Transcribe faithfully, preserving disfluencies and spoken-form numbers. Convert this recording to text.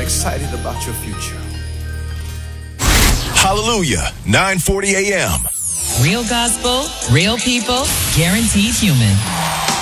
excited about your future. Hallelujah, nine forty a.m. Real gospel, real people, guaranteed human.